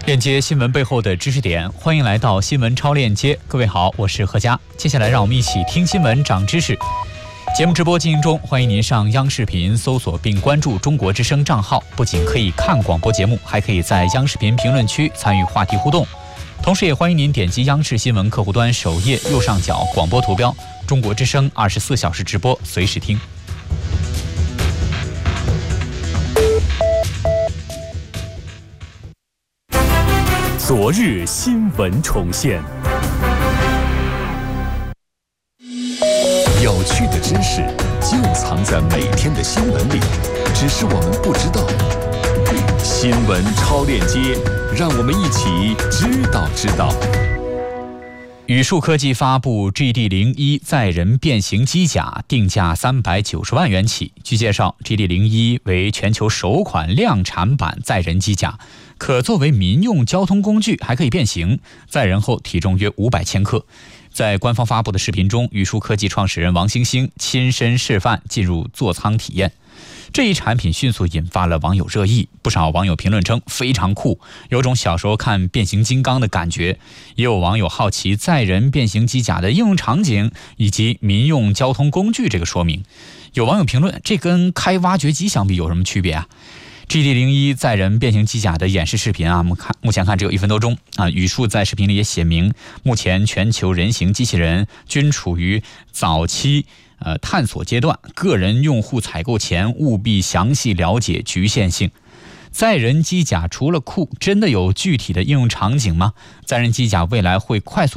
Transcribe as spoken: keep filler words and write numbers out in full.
链接新闻背后的知识点，欢迎来到新闻超链接。各位好，我是何佳。接下来让我们一起听新闻长知识。节目直播进行中，欢迎您上央视频搜索并关注中国之声账号，不仅可以看广播节目，还可以在央视频评论区参与话题互动。同时也欢迎您点击央视新闻客户端首页右上角广播图标，中国之声二十四小时直播，随时听。 昨日新闻重现，有趣的知识就藏在每天的新闻里，只是我们不知道。新闻超链接，让我们一起知道知道。 宇树科技发布 G D 零一 载人变形机甲，定价三百九十万元起。据介绍 ，G D 零一 为全球首款量产版载人机甲，可作为民用交通工具，还可以变形，载人后体重约五百千克。在官方发布的视频中，宇树科技创始人王星星亲身示范进入座舱体验。这一产品迅速引发了网友热议，不少网友评论称非常酷，有种小时候看变形金刚的感觉。也有网友好奇载人变形机甲的应用场景以及民用交通工具这个说明。有网友评论，这跟开挖掘机相比有什么区别啊？G D 零一 载人变形机甲的演示视频啊，目看目前看只有一分多钟啊。宇树在视频里也写明，目前全球人形机器人均处于早期呃探索阶段，个人用户采购前务必详细了解局限性。载人机甲除了酷，真的有具体的应用场景吗？载人机甲未来会快速